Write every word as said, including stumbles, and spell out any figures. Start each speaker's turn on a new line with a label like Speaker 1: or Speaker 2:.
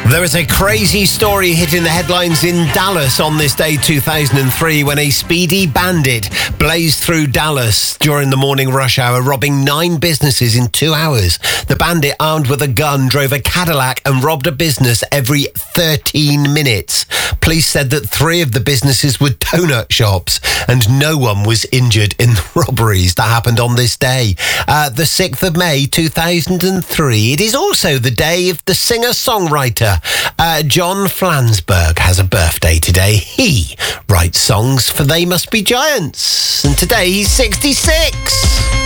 Speaker 1: There was a crazy story hitting the headlines in Dallas on this day, two thousand three, when a speedy bandit blazed through Dallas during the morning rush hour, robbing nine businesses in two hours. The bandit, armed with a gun, drove a Cadillac and robbed a business every thirteen minutes. Police said that three of the businesses were donut shops and no one was injured in the robberies that happened on this day. Uh, the sixth of May, two thousand three. It is also the day of the singer-songwriter. Uh, John Flansburgh has a birthday today. He writes songs for They Must Be Giants. And today he's sixty-six.